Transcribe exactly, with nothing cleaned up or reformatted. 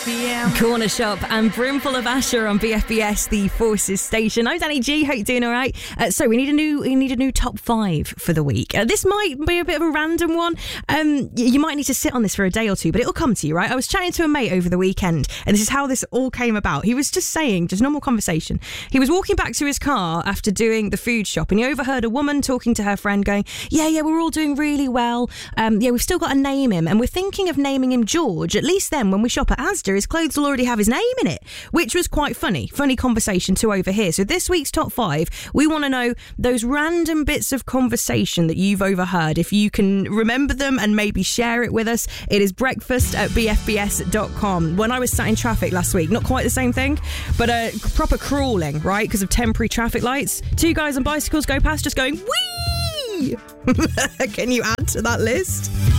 p m. Corner Shop and Brimful of Asher on B F B S, the Forces station. I'm Danny G. Hope you're doing all right. Uh, so we need a new, we need a new top five for the week. Uh, this might be a bit of a random one. Um, you might need to sit on this for a day or two, but it'll come to you, right? I was chatting to a mate over the weekend, and this is how this all came about. He was just saying, just normal conversation. He was walking back to his car after doing the food shop, and he overheard a woman talking to her friend, going, "Yeah, yeah, we're all doing really well. Um, yeah, we've still got to name him, and we're thinking of naming him George. At least then, when we shop at Asda, his clothes will already have his name in it," which was quite funny. Funny conversation to overhear. So this week's top five, we want to know those random bits of conversation that you've overheard. If you can remember them and maybe share it with us, it is breakfast at b f b s dot com. When I was sat in traffic last week, not quite the same thing, but a uh, proper crawling, right, because of temporary traffic lights. Two guys on bicycles go past just going, "Whee!" Can you add to that list?